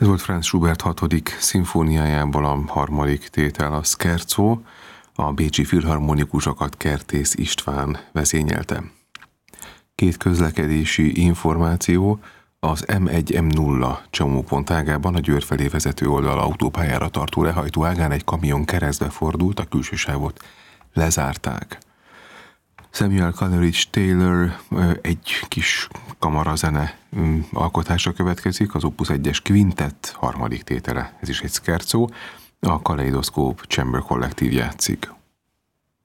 Ez volt Franz Schubert 6. szimfóniájából a harmadik tétel, a Scherzo, a bécsi filharmonikusokat Kertész István vezényelte. Két közlekedési információ: az M1-M0 csomópont ágában a Győr felé vezető oldal autópályára tartó lehajtó ágán egy kamion keresztbe fordult, a külső sávot lezárták. Samuel Coleridge Taylor egy kis kamarazene alkotása következik, az Opus 1-es Quintett harmadik tétele, ez is egy Scherzo, a Kaleidoszkóp Chamber Kollektív játszik.